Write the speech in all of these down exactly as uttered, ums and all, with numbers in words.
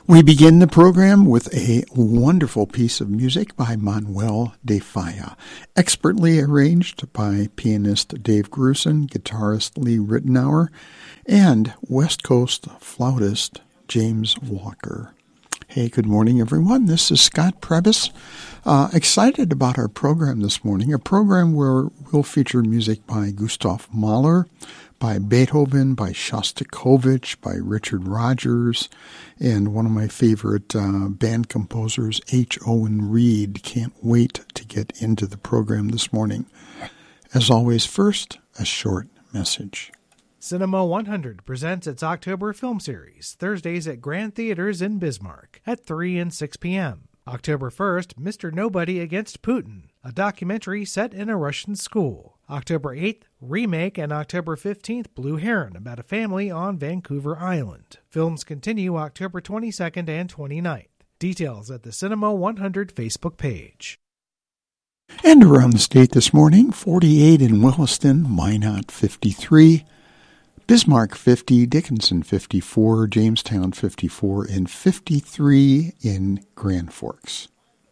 We begin the program with a wonderful piece of music by Manuel de Falla, expertly arranged by pianist Dave Grusin, guitarist Lee Ritenour, and West Coast flautist James Walker. Hey, good morning, everyone. This is Scott Prebys. Uh, excited about our program this morning, a program where we'll feature music by Gustav Mahler, by Beethoven, by Shostakovich, by Richard Rodgers, and one of my favorite uh, band composers, H. Owen Reed. Can't wait to get into the program this morning. As always, first, a short message. Cinema one hundred presents its October film series, Thursdays at Grand Theaters in Bismarck at three and six p.m. October first, Mister Nobody Against Putin, a documentary set in a Russian school. October eighth, Remake, and October fifteenth, Blue Heron, about a family on Vancouver Island. Films continue October twenty-second and twenty-ninth. Details at the Cinema one hundred Facebook page. And around the state this morning, forty-eight in Williston, Minot fifty-three, Bismarck fifty, Dickinson fifty-four, Jamestown fifty-four, and fifty-three in Grand Forks.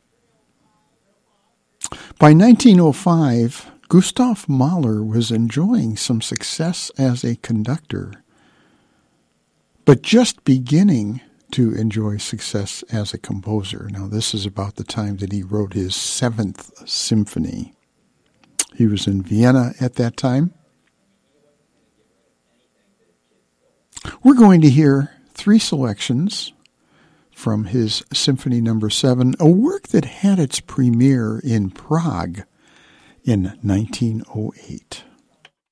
By nineteen oh five, Gustav Mahler was enjoying some success as a conductor, but just beginning to enjoy success as a composer. Now, this is about the time that he wrote his Seventh Symphony. He was in Vienna at that time. We're going to hear three selections from his Symphony Number Seven, a work that had its premiere in Prague in nineteen oh eight.